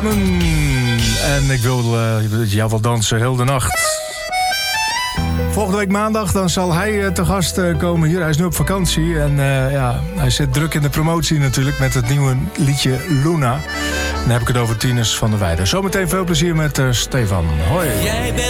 En ik wil jou wel dansen heel de nacht. Volgende week maandag dan zal hij te gast komen hier. Hij is nu op vakantie en hij zit druk in de promotie natuurlijk met het nieuwe liedje Luna. Dan heb ik het over Tinus van der Weijden. Zometeen veel plezier met Stefan. Hoi.